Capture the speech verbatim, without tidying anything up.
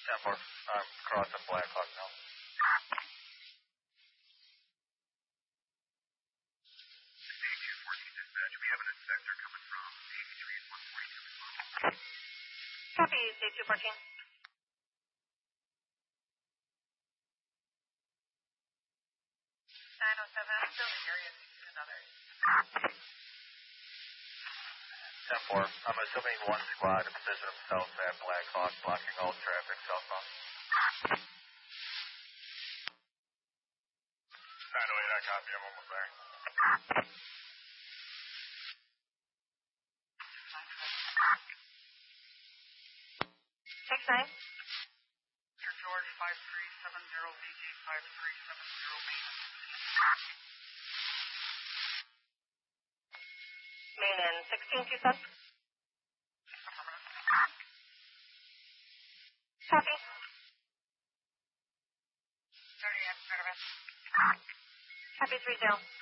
ten four. I'm crossing Black Hawk now. eighty-two fourteen dispatch. We have an inspector coming from eighty-three and one forty-two as well. Copy, eighty-two fourteen. nine oh seven, I'm still in the area. Another. ten four. I'm assuming one squad in position of south at Black Hawk, blocking all traffic southbound. nine oh eight, I copy. I'm almost there. Six nine. Mister George five three seven zero, V G five three seven zero, maintenance. Main in sixteen, you said? Copy. thirty, service. Copy three zero.